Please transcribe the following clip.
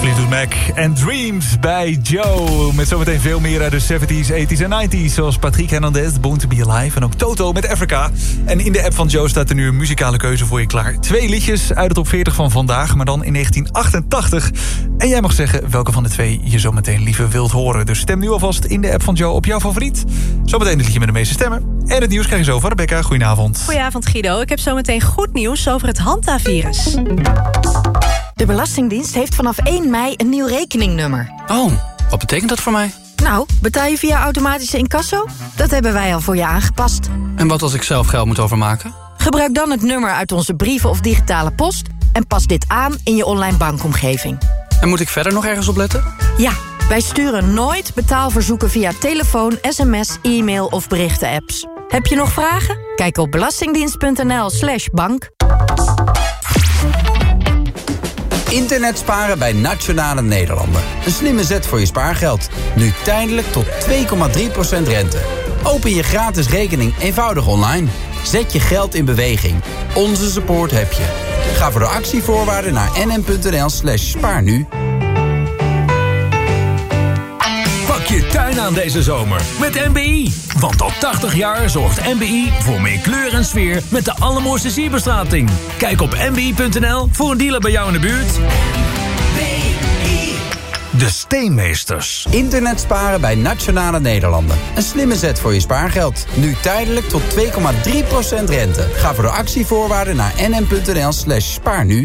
Fleetwood Mac en Dreams bij Joe. Met zometeen veel meer uit de 70s, 80s en 90s. Zoals Patrick Hernandez, Born to be Alive. En ook Toto met Africa. En in de app van Joe staat er nu een muzikale keuze voor je klaar. 2 liedjes uit de top 40 van vandaag, maar dan in 1988. En jij mag zeggen welke van de 2 je zometeen liever wilt horen. Dus stem nu alvast in de app van Joe op jouw favoriet. Zometeen het liedje met de meeste stemmen. En het nieuws krijg je zo van Rebecca. Goedenavond. Goedenavond Guido. Ik heb zometeen goed nieuws over het handhavirus. De Belastingdienst heeft vanaf 1 mei een nieuw rekeningnummer. Oh, wat betekent dat voor mij? Nou, betaal je via automatische incasso? Dat hebben wij al voor je aangepast. En wat als ik zelf geld moet overmaken? Gebruik dan het nummer uit onze brieven of digitale post en pas dit aan in je online bankomgeving. En moet ik verder nog ergens op letten? Ja, wij sturen nooit betaalverzoeken via telefoon, sms, e-mail of berichten-apps. Heb je nog vragen? Kijk op belastingdienst.nl/bank. Internet sparen bij Nationale Nederlanden. Een slimme zet voor je spaargeld. Nu tijdelijk tot 2,3% rente. Open je gratis rekening eenvoudig online. Zet je geld in beweging. Onze support heb je. Ga voor de actievoorwaarden naar nm.nl/spaarnu. Pak je tuin aan deze zomer met NBI. Want al 80 jaar zorgt NBI voor meer kleur en sfeer met de allermooiste sierbestrating. Kijk op nbi.nl voor een dealer bij jou in de buurt. De Steenmeesters. Internet sparen bij Nationale Nederlanden. Een slimme zet voor je spaargeld. Nu tijdelijk tot 2,3% rente. Ga voor de actievoorwaarden naar nm.nl/spaarnu.